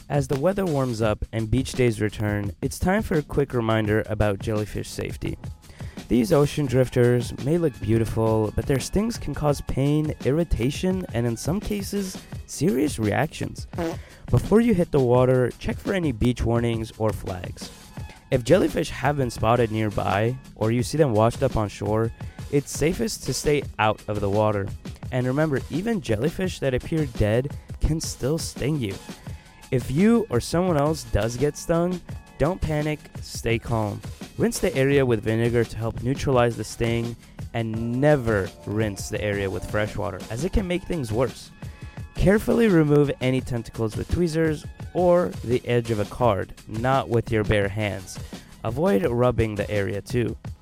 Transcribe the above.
As the weather warms up and beach days return, it's time for a quick reminder about jellyfish safety. These ocean drifters may look beautiful, but their stings can cause pain, irritation, and in some cases, serious reactions. Before you hit the water, check for any beach warnings or flags. If jellyfish have been spotted nearby, or you see them washed up on shore, it's safest to stay out of the water. And remember, even jellyfish that appear dead can still sting you. If you or someone else does get stung, don't panic, stay calm. Rinse the area with vinegar to help neutralize the sting, and never rinse the area with fresh water, as it can make things worse. Carefully remove any tentacles with tweezers or the edge of a card, not with your bare hands. Avoid rubbing the area too.